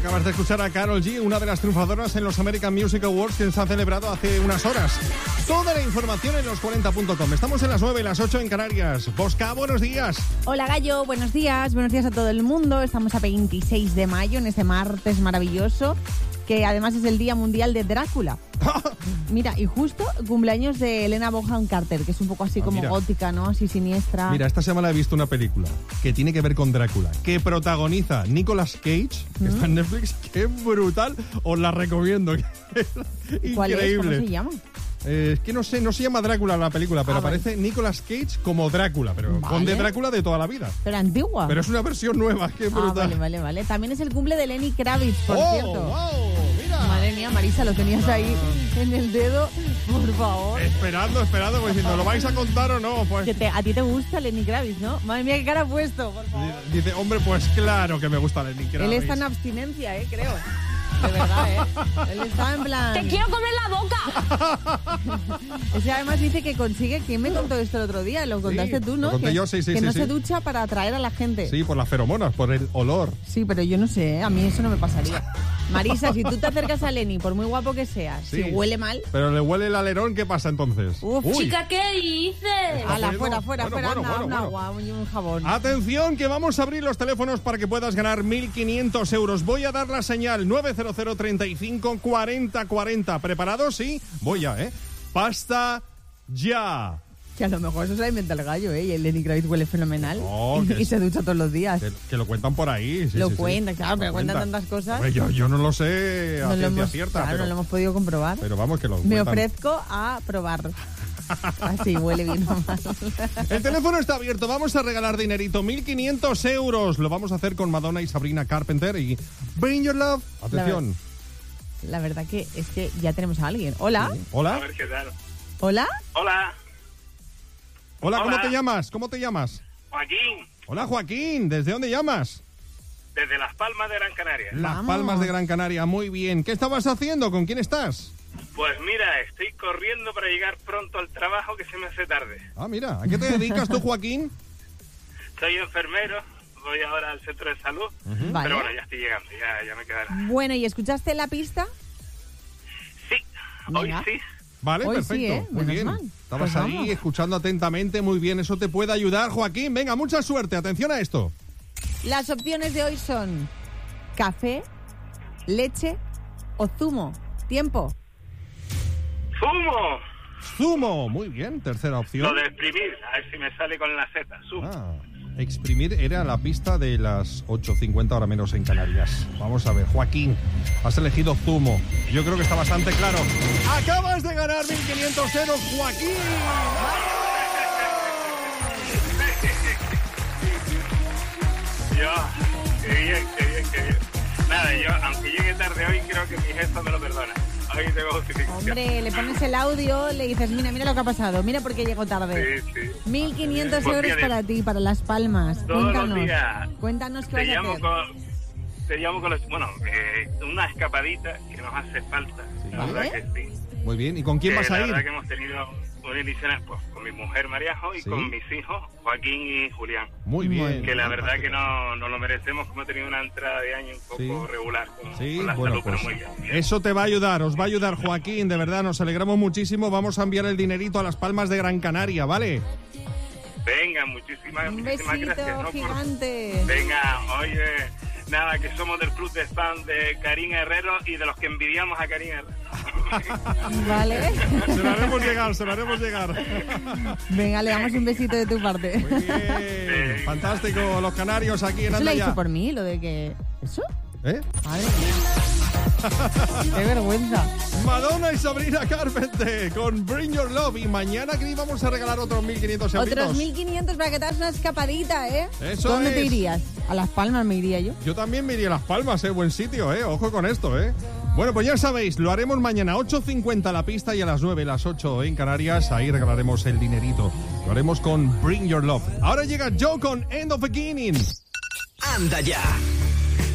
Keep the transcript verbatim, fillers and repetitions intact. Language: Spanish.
Acabas de escuchar a Karol G, una de las triunfadoras en los American Music Awards que se han celebrado hace unas horas. Toda la información en los cuarenta punto com. Estamos en las nueve, las ocho en Canarias. Bosca, buenos días. Hola Gallo, buenos días. Buenos días a todo el mundo. Estamos a veintiséis de mayo, en este martes maravilloso, que además es el Día Mundial de Drácula. Mira, y justo cumpleaños de Helena Bonham Carter, que es un poco así ah, como mira. gótica, ¿no? Así siniestra. Mira, esta semana he visto una película que tiene que ver con Drácula, que protagoniza Nicolas Cage, que ¿Mm? está en Netflix. ¡Qué brutal! Os la recomiendo. Increíble. ¿Cuál es? ¿Cómo se llama? Eh, es que no sé, no se llama Drácula la película, pero ah, aparece vale. Nicolas Cage como Drácula, pero vale. con de Drácula de toda la vida. Pero antigua. Pero es una versión nueva, qué brutal. Ah, vale, vale, vale. También es el cumple de Lenny Kravitz, por oh, cierto. Wow, mira. Madre mía, Marisa, lo tenías ahí en el dedo, por favor. Esperando, esperando, pues si nos lo vais a contar o no, pues. Que te, a ti te gusta Lenny Kravitz, ¿no? Madre mía, qué cara ha puesto, por favor. Dice, hombre, pues claro que me gusta Lenny Kravitz. Él está en abstinencia, eh, creo. De verdad, ¿eh? Él estaba en plan... ¡Te quiero comer la boca! O sea, además dice que consigue... ¿Quién me contó esto el otro día? Lo contaste sí, tú, ¿no? Lo conté que yo, sí, sí, que sí, no sí. se ducha para atraer a la gente. Sí, por las feromonas, por el olor. Sí, pero yo no sé, ¿eh? A mí eso no me pasaría. Marisa, si tú te acercas a Lenny, por muy guapo que seas, sí. si huele mal... Pero le huele el alerón, ¿qué pasa entonces? Uf, Uy. Chica, ¿qué dices? Hala, fuera, fuera, bueno, fuera, bueno, anda, bueno, un bueno. agua y un jabón. Atención, que vamos a abrir los teléfonos para que puedas ganar mil quinientos euros. Voy a dar la señal nueve cero cero, treinta y cinco, cuarenta, cuarenta. ¿Preparados? Sí, voy ya, ¿eh? Pasta ya. Que a lo mejor eso se la inventa el Gallo, ¿eh? Y el Lenny Kravitz huele fenomenal. Oh, y, y se ducha todos los días. Que, que lo cuentan por ahí. Sí, lo sí, cuentan, sí. claro, lo pero cuentan tantas cosas. Hombre, yo, yo no lo sé a no ciencia hemos, cierta. Claro, pero, no lo hemos podido comprobar. Pero vamos, que lo Me cuentan. ofrezco a probar. Así huele bien o mal. El teléfono está abierto, vamos a regalar dinerito, mil quinientos euros. Lo vamos a hacer con Madonna y Sabrina Carpenter y Bring Your Love. Atención. La, ver, la verdad que es que ya tenemos a alguien. Hola. Sí. Hola. A ver qué tal. Hola. Hola. Hola, ¿cómo Hola. te llamas? ¿Cómo te llamas? Joaquín, Hola, Joaquín. ¿Desde dónde llamas? desde Las Palmas de Gran Canaria. Las Vamos. Palmas de Gran Canaria. Muy bien. ¿Qué estabas haciendo? ¿Con quién estás? Pues mira, estoy corriendo para llegar pronto al trabajo que se me hace tarde. Ah, mira. ¿A qué te dedicas tú, Joaquín? Soy enfermero, voy ahora al centro de salud, Uh-huh. Vale. pero bueno, ya estoy llegando, ya, ya me quedará. Bueno, ¿y escuchaste la pista? Sí, hoy Venga. sí. Vale, Hoy perfecto. sí, ¿eh? Muy Menos bien. mal. Estabas Pues ahí vamos. escuchando atentamente. Muy bien, eso te puede ayudar, Joaquín. Venga, mucha suerte. Atención a esto. Las opciones de hoy son café, leche o zumo. Tiempo. ¡Zumo! Zumo. Muy bien, tercera opción. Lo de exprimir, a ver si me sale con la Z, zumo. Ah, exprimir era la pista de las ocho cincuenta, ahora menos en Canarias. Vamos a ver, Joaquín, has elegido zumo. Yo creo que está bastante claro. Acabas de ganar mil quinientos euros, Joaquín. Yo, qué bien, qué bien, qué bien. Nada, yo, aunque llegue tarde hoy, creo que mi jefa me lo perdona. Hoy tengo justificación. Hombre, le pones el audio, le dices, mira, mira lo que ha pasado, mira por qué llego tarde. Sí, sí. mil quinientos Pues euros fíjate, para ti, para Las Palmas. todos los Cuéntanos. días Cuéntanos qué Te vas a llamo hacer. con... Te llamo con los... Bueno, eh, una escapadita que nos hace falta. La ¿Vale? verdad que sí. Muy bien, ¿y con quién Eh, vas a la ir? verdad que hemos tenido una inicio pues, con mi mujer Mariajo y Sí. con mis hijos Joaquín y Julián. Muy bien. Que la verdad que no, no lo merecemos, como he tenido una entrada de año un poco Sí. regular con, Sí, con la bueno, salud, pero pues muy bien. eso te va a ayudar, os va a ayudar, Joaquín, de verdad, nos alegramos muchísimo. Vamos a enviar el dinerito a Las Palmas de Gran Canaria, ¿vale? Venga, muchísimas, Un muchísimas besito gracias. ¿no? Por- gigante. Venga, oye, nada, que somos del club de fans de Karim Herrero y de los que envidiamos a Karim Herrero. Vale. Se lo haremos llegar, se lo haremos llegar. Venga, le damos un besito de tu parte. Muy bien, fantástico, los canarios aquí en ¿Eso lo ha Anda dicho Ya. por mí, lo de que... ¿Eso? ¿Eh? Madre mía. Qué vergüenza. Madonna y Sabrina Carpenter con Bring Your Love. Y mañana que íbamos a regalar otros mil quinientos euros. Otros mil quinientos para que te hagas una escapadita, ¿eh? Eso ¿Dónde te es. irías? A Las Palmas me iría yo. Yo también me iría a Las Palmas, ¿eh? Buen sitio, ¿eh? Ojo con esto, ¿eh? Bueno, pues ya sabéis, lo haremos mañana ocho cincuenta la pista y a las nueve, las ocho en Canarias. Ahí regalaremos el dinerito. Lo haremos con Bring Your Love. Ahora llega Joe con End of Beginning. Anda ya.